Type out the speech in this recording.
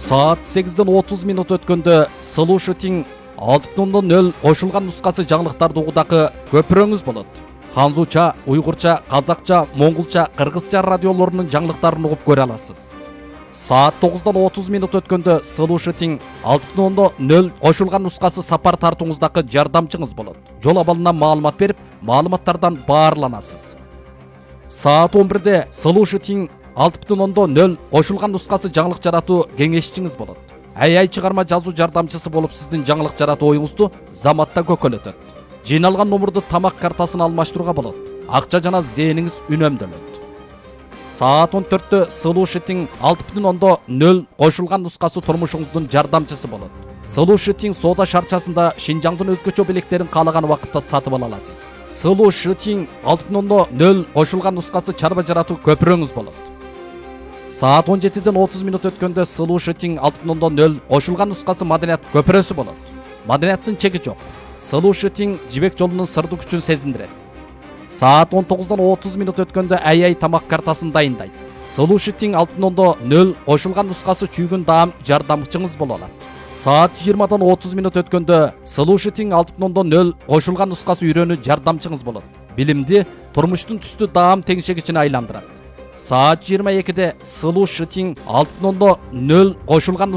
Saat 8:30 өткөндө Solution 6.0 кошулган нускасы жаңылыктарды угудагы көпүрөңүз болот. Ханзуча, уйгурча, казакча, монголча, кыргызча радиолорунун жаңылыктарын угуп көрө аласыз. Saat 9:30 өткөндө Solution 6.0 кошулган нускасы сапар тартууңуздагы жардамчыңыз болот. Жол абалынан маалымат берип, маалыматтардан баарланасыз. Saat 11-де Solution 6.0 кошулган нускасы жаңылык жаратуу кеңешчиңиз болот. AI чыгарма жазуу жардамчысы болуп сиздин жаңылык жаратуу оюңузду заматта көкөлөтөт. Жыйналган номурду тамак картасына алмаштырууга болот. Акча жана зээниңиз үнөмдөлөт. Saat 14-тө Solution 6.0 кошулган нускасы турмушуңуздун жардамчысы болот. Solution соода шарчасында Шинжаңдын өзгөчө белектерин каалаган убакытта сатып ала аласыз. Solution 6.0 кошулган нускасы чарба жаратуу көпүрөңүз болот. Saat 17:30 өткөндө Solution 6.0 кошулган нускасы маданият көпүрөсү болот. Маданияттын чеги жок. Solution жибек жолунун сырдуу күчүн сезиндирет. Saat 19:30 өткөндө AI тамак картасын дайындайт. Solution 6.0 кошулган нускасы чүйгүн даам жардамчыңыз боло алат. Saat 20:30 өткөндө Solution 6.0 кошулган нускасы үйрөнүү жардамчыңыз болот. Билимди турмуштун түстүү даам теңшегичине айландырат. Saat 22-де Solution 6.0 кошулган